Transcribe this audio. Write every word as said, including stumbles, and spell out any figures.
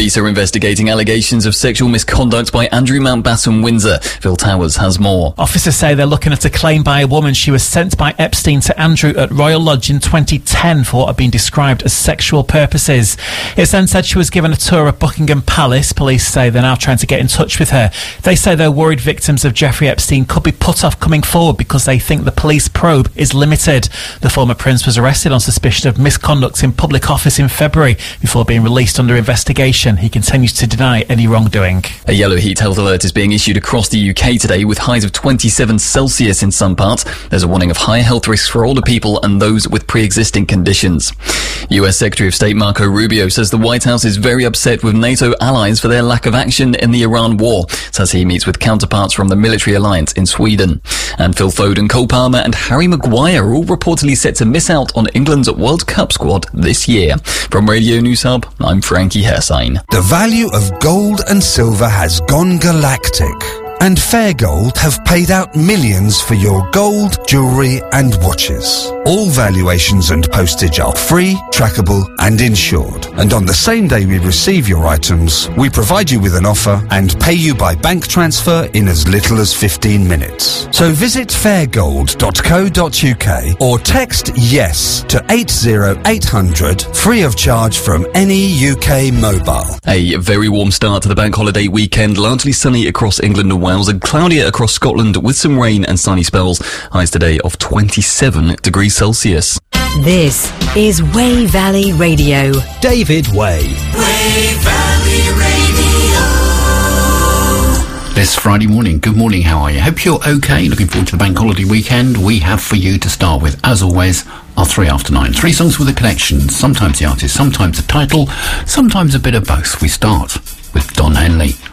Police are investigating allegations of sexual misconduct by Andrew Mountbatten Windsor. Phil Towers has more. Officers say they're looking at a claim by a woman she was sent by Epstein to Andrew at Royal Lodge in twenty ten for what had been described as sexual purposes. It's then said she was given a tour of Buckingham Palace. Police say they're now trying to get in touch with her. They say they're worried victims of Jeffrey Epstein could be put off coming forward because they think the police probe is limited. The former prince was arrested on suspicion of misconduct in public office in February before being released under investigation. He continues to deny any wrongdoing. A yellow heat health alert is being issued across the U K today with highs of twenty-seven Celsius in some parts. There's a warning of high health risks for older people and those with pre-existing conditions. U S Secretary of State Marco Rubio says the White House is very upset with NATO allies for their lack of action in the Iran war, as he meets with counterparts from the military alliance in Sweden. And Phil Foden, Cole Palmer and Harry Maguire are all reportedly set to miss out on England's World Cup squad this year. From Radio News Hub, I'm Frankie Hersign. The value of gold and silver has gone galactic, and Fair Gold have paid out millions for your gold, jewellery and watches. All valuations and postage are free, trackable and insured. And on the same day we receive your items, we provide you with an offer and pay you by bank transfer in as little as fifteen minutes. So visit fair gold dot co dot uk or text YES to eight zero eight hundred, free of charge from any U K mobile. A very warm start to the bank holiday weekend, largely sunny across England and Wales and cloudier across Scotland with some rain and sunny spells. Highs today of twenty-seven degrees Celsius. This is Way Valley Radio. David Way. Way Valley Radio. This Friday morning. Good morning, how are you? Hope you're okay. Looking forward to the bank holiday weekend. We have for you to start with, as always, our three after nine. Three songs with a connection. Sometimes the artist, sometimes the title, sometimes a bit of both. We start with Don Henley.